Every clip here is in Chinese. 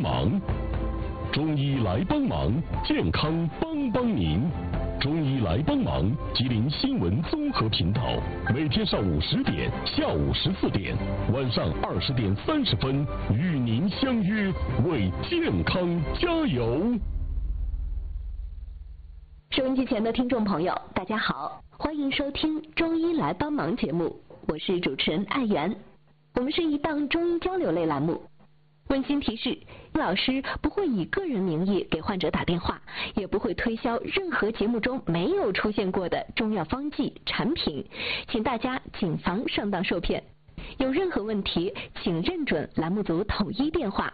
忙，中医来帮忙，健康帮帮您。中医来帮忙，吉林新闻综合频道，每天上午10点、下午14点、晚上20点30分，与您相约，为健康加油。 收音机前的听众朋友，大家好，欢迎收听《中医来帮忙》节目，我是主持人艾媛。我们是一档中医交流类栏目。温馨提示，老师不会以个人名义给患者打电话，也不会推销任何节目中没有出现过的中药方剂产品，请大家谨防上当受骗。有任何问题，请认准栏目组统一电话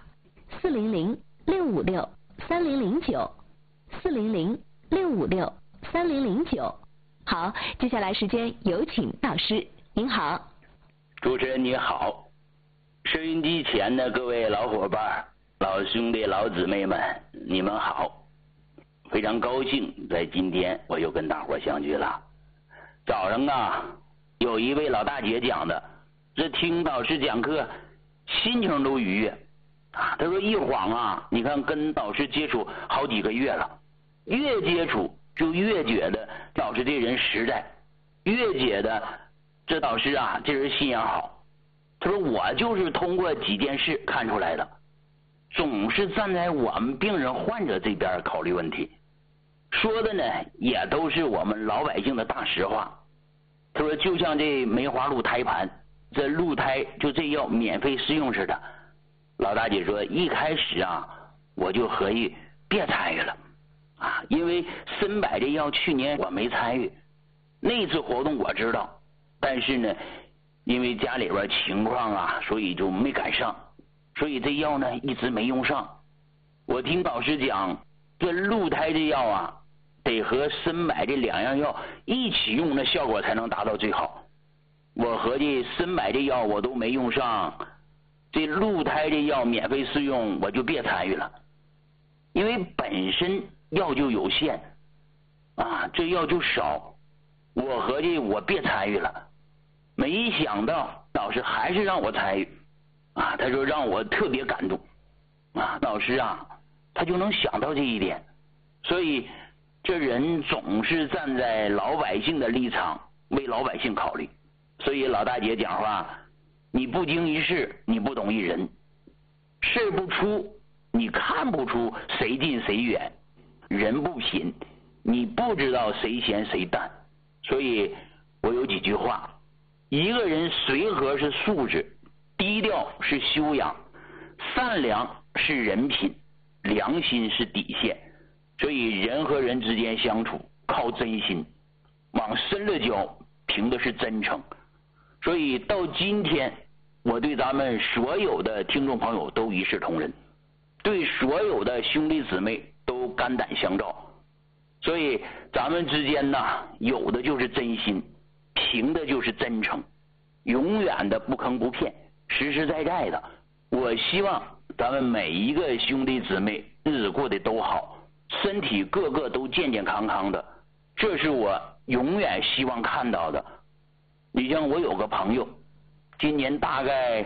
400-656-3009，400-656-3009。好，接下来时间有请老师，您好。 主持人你好，收音机前的各位老伙伴、老兄弟、老姊妹们，你们好！非常高兴在今天我又跟大伙相聚了。早上啊，有一位老大姐讲的，这听导师讲课，心情都愉悦啊。她说一晃啊，你看跟导师接触好几个月了，越接触就越觉得导师这人实在，越觉得这导师啊，这人心眼好。他说我就是通过几件事看出来的，总是站在我们病人患者这边考虑问题，说的呢也都是我们老百姓的大实话。他说就像这梅花鹿胎盘，这鹿胎就这药免费试用似的。老大姐说一开始啊，我就合计别参与了啊，因为参柏这药去年我没参与，那次活动我知道，但是呢因为家里边情况啊，所以就没赶上，所以这药呢一直没用上。我听导师讲，这鹿胎这药啊，得和参柏这两样药一起用，那效果才能达到最好。我合计参柏这药我都没用上，这鹿胎这药免费试用我就别参与了，因为本身药就有限啊，这药就少，我合计我别参与了。没想到导师还是让我参与啊，他说让我特别感动啊，导师啊他就能想到这一点，所以这人总是站在老百姓的立场为老百姓考虑。所以老大姐讲话，你不经一事你不懂一人，事不出你看不出谁近谁远，人不品你不知道谁咸谁淡。所以我有几句话，一个人随和是素质，低调是修养，善良是人品，良心是底线。所以人和人之间相处靠真心，往深了交凭的是真诚。所以到今天我对咱们所有的听众朋友都一视同仁，对所有的兄弟姊妹都肝胆相照。所以咱们之间呢，有的就是真心，凭的就是真诚，永远的不坑不骗，实实在在的。我希望咱们每一个兄弟姊妹日子过得都好，身体个个都健健康康的，这是我永远希望看到的。你像我有个朋友，今年大概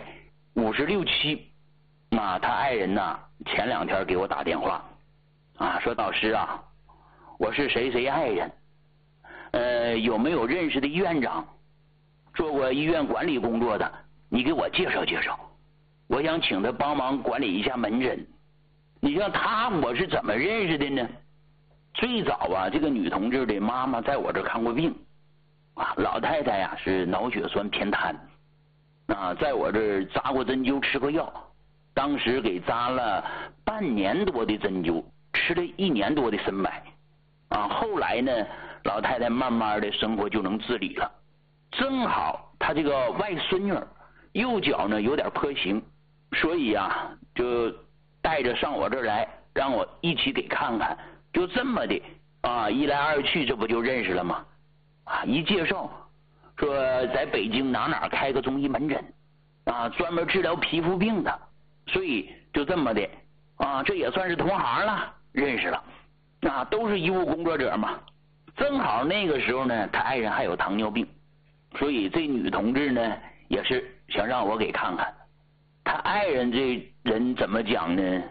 56、7啊，他爱人呢前2天给我打电话啊，说导师啊，我是谁谁爱人，有没有认识的院长，做过医院管理工作的，你给我介绍介绍，我想请他帮忙管理一下门诊。你像他我是怎么认识的呢？最早啊，这个女同志的妈妈在我这看过病啊，老太太呀是脑血栓偏瘫啊，在我这扎过针灸吃过药，当时给扎了半年多的针灸，吃了1年多的参柏啊，后来呢老太太慢慢的生活就能自理了。正好她这个外孙女右脚呢有点跛行，所以啊就带着上我这儿来，让我一起给看看。就这么的啊，一来二去这不就认识了吗？啊，一介绍说在北京哪开个中医门诊啊，专门治疗皮肤病的，所以就这么的啊，这也算是同行了，认识了啊，都是医务工作者嘛。正好那个时候呢，他爱人还有糖尿病，所以这女同志呢也是想让我给看看。他爱人这人怎么讲呢？